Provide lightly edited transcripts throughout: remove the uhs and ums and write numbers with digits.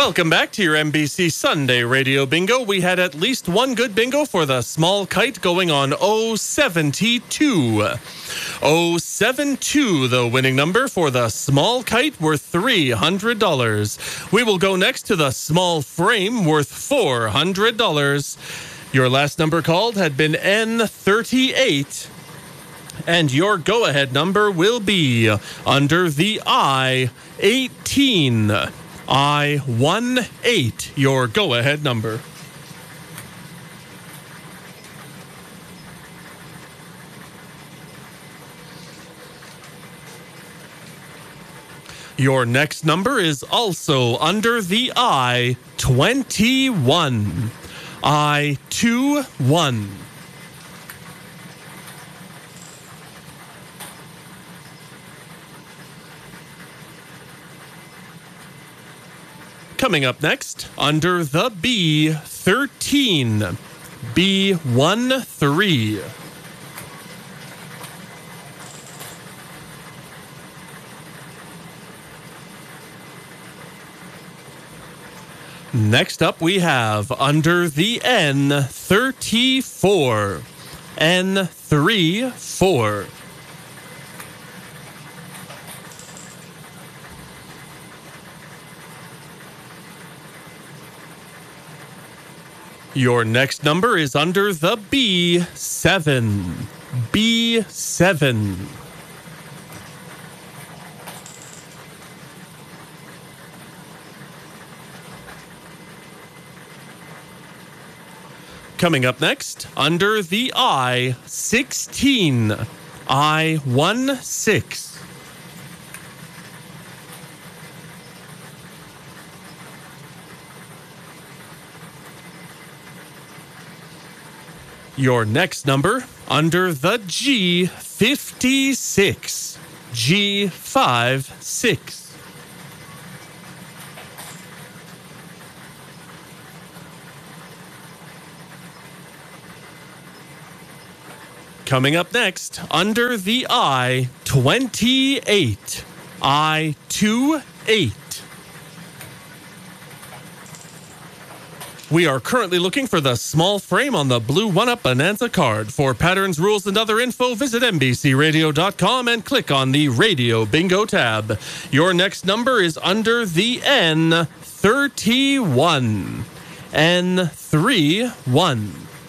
Welcome back to your NBC Sunday Radio Bingo. We had at least one good bingo for the small kite going on 072. 072, the winning number for the small kite, worth $300. We will go next to the small frame, worth $400. Your last number called had been N38. And your go-ahead number will be under the I-18. I-18, your go-ahead number. Your next number is also under the I-21. I-21. Coming up next, under the B13. B13. Next up, we have under the N34. N34. Your next number is under the B7. B7. Coming up next, under the I-16. I-16. Your next number, under the G56. G56. Coming up next, under the I-28. I-28. We are currently looking for the small frame on the blue 1-Up Bonanza card. For patterns, rules, and other info, visit NBCRadio.com and click on the Radio Bingo tab. Your next number is under the N31. N31.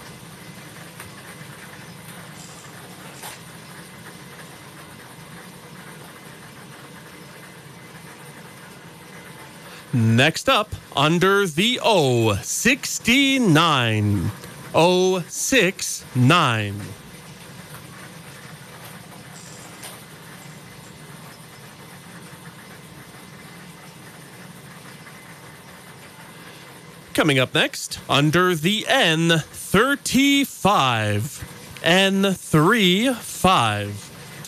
Next up, under the O69. O69. Coming up next, under the N35. N35.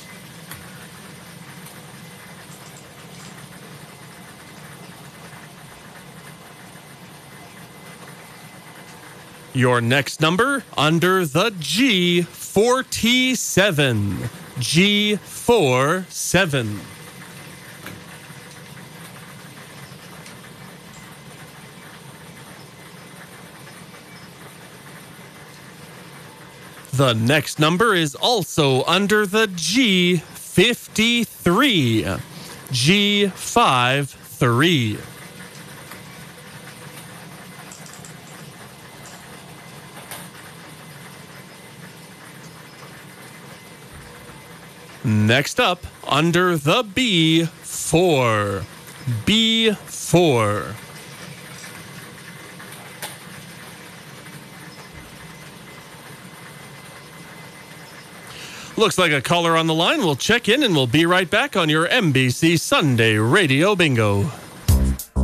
Your next number, under the G47. G47. The next number is also under the G53. G53. Next up, under the B4. B4. Looks like a caller on the line. We'll check in and we'll be right back on your NBC Sunday Radio Bingo.